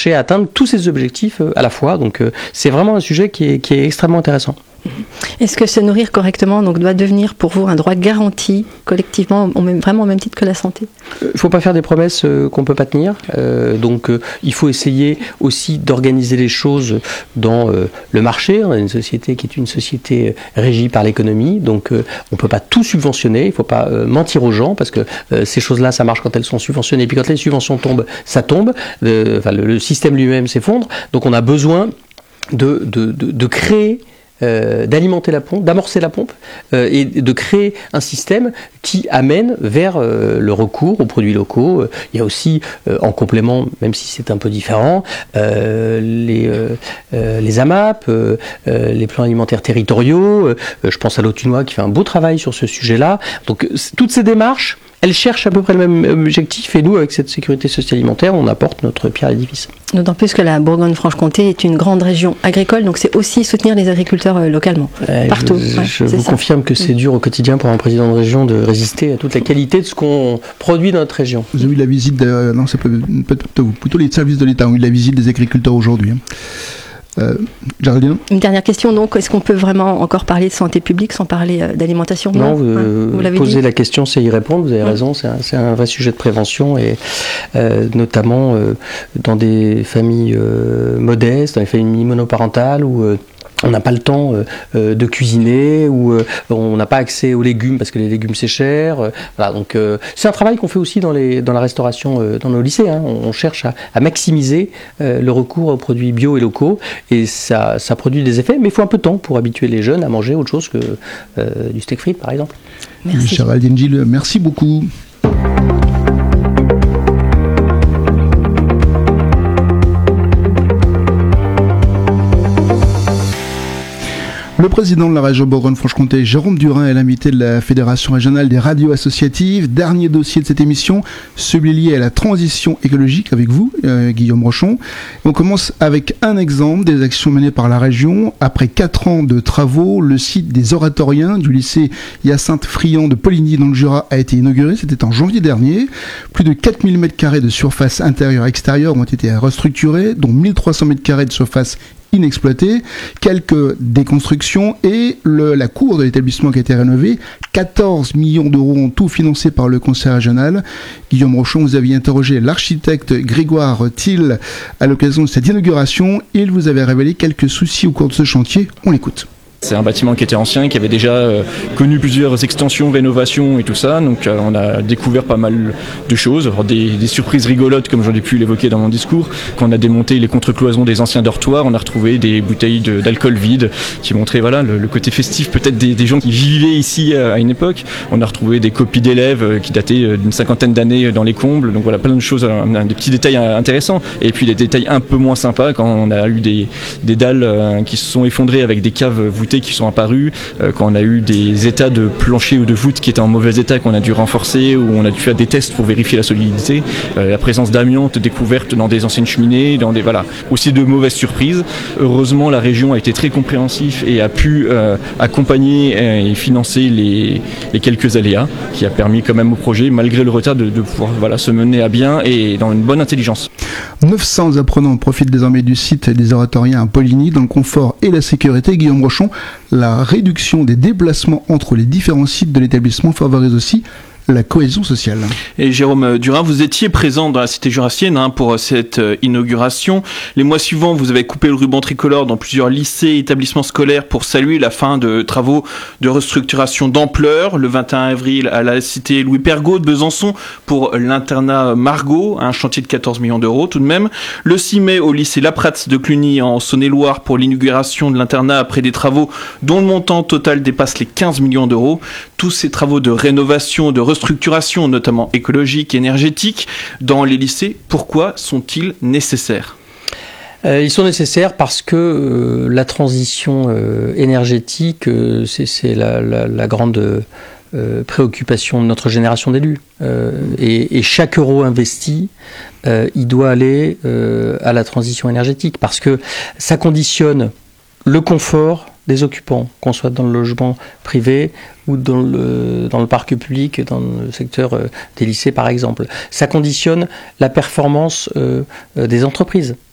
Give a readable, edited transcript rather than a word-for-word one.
chercher à atteindre tous ces objectifs à la fois. Donc c'est vraiment un sujet qui est extrêmement intéressant. Est-ce que se nourrir correctement doit devenir pour vous un droit garanti collectivement, vraiment au même titre que la santé ? Il ne faut pas faire des promesses qu'on ne peut pas tenir. Donc il faut essayer aussi d'organiser les choses dans le marché. On a une société qui est une société régie par l'économie. Donc on ne peut pas tout subventionner. Il ne faut pas mentir aux gens parce que ces choses-là, ça marche quand elles sont subventionnées. Et puis quand les subventions tombent, ça tombe. Le système lui-même s'effondre. Donc on a besoin de créer, d'alimenter la pompe, d'amorcer la pompe et de créer un système qui amène vers le recours aux produits locaux. Il y a aussi, en complément, même si c'est un peu différent, les AMAP, les plans alimentaires territoriaux. Je pense à l'Autunois qui fait un beau travail sur ce sujet-là. Donc toutes ces démarches, elles cherchent à peu près le même objectif et nous, avec cette sécurité socio-alimentaire, on apporte notre pierre à l'édifice. D'autant plus que la Bourgogne-Franche-Comté est une grande région agricole, donc c'est aussi soutenir les agriculteurs localement, partout. Je vous confirme que c'est dur au quotidien pour un président de région de résister à toute la qualité de ce qu'on produit dans notre région. Vous avez eu la visite, non, c'est plutôt les services de l'État ont eu la visite des agriculteurs aujourd'hui. Géraldine ? Une dernière question, donc, est-ce qu'on peut vraiment encore parler de santé publique sans parler d'alimentation ? Non, vous posez la question, c'est y répondre, vous avez raison, c'est un vrai sujet de prévention et notamment dans des familles modestes, dans les familles monoparentales où on n'a pas le temps de cuisiner ou on n'a pas accès aux légumes parce que les légumes c'est cher. Voilà, donc c'est un travail qu'on fait aussi dans la restauration dans nos lycées. On cherche à maximiser le recours aux produits bio et locaux et ça produit des effets. Mais il faut un peu de temps pour habituer les jeunes à manger autre chose que du steak frites par exemple. Merci. Géraldine Gilles, merci beaucoup. Le président de la région Bourgogne-Franche-Comté, Jérôme Durin, est l'invité de la Fédération régionale des radios associatives. Dernier dossier de cette émission, celui lié à la transition écologique avec vous, Guillaume Rochon. On commence avec un exemple des actions menées par la région. Après 4 ans de travaux, le site des oratoriens du lycée Hyacinthe Friand de Poligny dans le Jura a été inauguré. C'était en janvier dernier. Plus de 4000 m² de surface intérieure et extérieure ont été restructurés, dont 1300 m² de surface inexploitée, quelques déconstructions et la cour de l'établissement qui a été rénovée. 14 millions d'euros en tout financé par le conseil régional. Guillaume Rochon, vous aviez interrogé l'architecte Grégoire Thiel à l'occasion de cette inauguration. Il vous avait révélé quelques soucis au cours de ce chantier. On l'écoute. C'est un bâtiment qui était ancien, qui avait déjà connu plusieurs extensions, rénovations et tout ça. Donc on a découvert pas mal de choses, des surprises rigolotes comme j'en ai pu l'évoquer dans mon discours. Quand on a démonté les contre-cloisons des anciens dortoirs, on a retrouvé des bouteilles d'alcool vide qui montraient le côté festif peut-être des gens qui vivaient ici à une époque. On a retrouvé des copies d'élèves qui dataient d'une 50aine d'années dans les combles. Donc voilà, plein de choses, des petits détails intéressants. Et puis des détails un peu moins sympas quand on a eu des dalles qui se sont effondrées avec des caves voûtées qui sont apparus, quand on a eu des états de plancher ou de voûte qui étaient en mauvais état, qu'on a dû renforcer, ou on a dû faire des tests pour vérifier la solidité, la présence d'amiante découverte dans des anciennes cheminées, aussi de mauvaises surprises. Heureusement, la région a été très compréhensif et a pu accompagner et financer les quelques aléas, qui a permis quand même au projet, malgré le retard, de pouvoir se mener à bien et dans une bonne intelligence. 900 apprenants profitent désormais du site des oratoriens à Poligny dans le confort et la sécurité. Guillaume Rochon, la réduction des déplacements entre les différents sites de l'établissement favorise aussi la cohésion sociale. Et Jérôme Durin, vous étiez présent dans la cité jurassienne pour cette inauguration. Les mois suivants, vous avez coupé le ruban tricolore dans plusieurs lycées et établissements scolaires pour saluer la fin de travaux de restructuration d'ampleur. Le 21 avril, à la cité Louis Pergaud de Besançon pour l'internat Margot, un chantier de 14 millions d'euros tout de même. Le 6 mai, au lycée Lapratz de Cluny en Saône-et-Loire pour l'inauguration de l'internat après des travaux dont le montant total dépasse les 15 millions d'euros. Tous ces travaux de rénovation, de restructuration, notamment écologique, énergétique, dans les lycées, pourquoi sont-ils nécessaires ? Ils sont nécessaires parce que la transition énergétique, c'est la grande préoccupation de notre génération d'élus. Et chaque euro investi, il doit aller à la transition énergétique parce que ça conditionne le confort des occupants, qu'on soit dans le logement privé ou dans le parc public, dans le secteur des lycées par exemple. Ça conditionne la performance des entreprises.